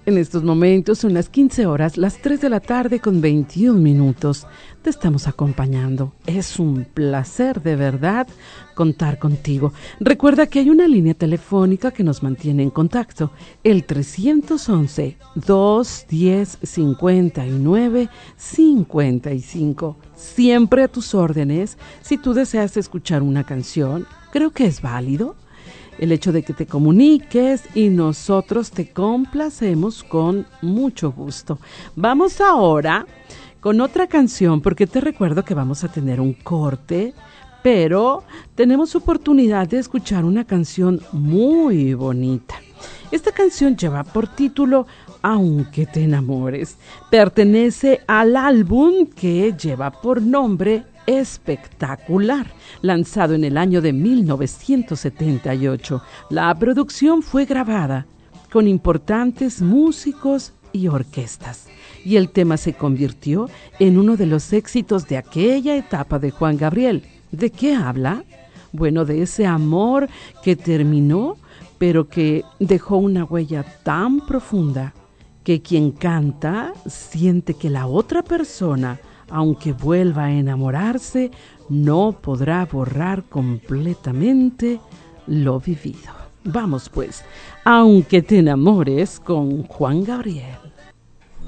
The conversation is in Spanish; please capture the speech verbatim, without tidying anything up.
En estos momentos son las quince horas, las tres de la tarde con veintiún minutos. Te estamos acompañando. Es un placer de verdad contar contigo. Recuerda que hay una línea telefónica que nos mantiene en contacto. El tres once, dos diez, cincuenta y nueve, cincuenta y cinco. Siempre a tus órdenes. Si tú deseas escuchar una canción, creo que es válido el hecho de que te comuniques y nosotros te complacemos con mucho gusto. Vamos ahora con otra canción porque te recuerdo que vamos a tener un corte, pero tenemos oportunidad de escuchar una canción muy bonita. Esta canción lleva por título Aunque te enamores. Pertenece al álbum que lleva por nombre Espectacular, lanzado en el año de mil novecientos setenta y ocho. La producción fue grabada con importantes músicos y orquestas, y el tema se convirtió en uno de los éxitos de aquella etapa de Juan Gabriel. ¿De qué habla? Bueno, de ese amor que terminó, pero que dejó una huella tan profunda que quien canta siente que la otra persona, aunque vuelva a enamorarse, no podrá borrar completamente lo vivido. Vamos pues, Aunque te enamores con Juan Gabriel.